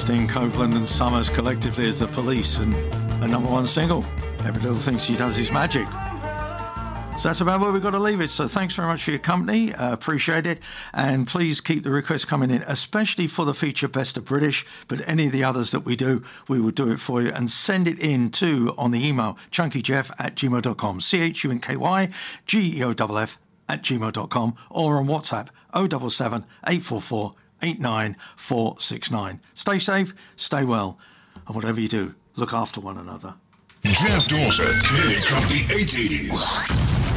Christine Copeland and Summers collectively as The Police, and a number one single, Every Little Thing She Does Is Magic. So that's about where we've got to leave it. So thanks very much for your company. Appreciate it. And please keep the requests coming in, especially for the feature Best of British. But any of the others that we do, we will do it for you. And send it in to on the email, chunkyjeff@gmail.com, CHUNKYGEOFF@gmail.com, or on WhatsApp, 077 844 89469. Stay safe, stay well, and whatever you do, look after one another. Jeff Dawson, Kid Company 880s.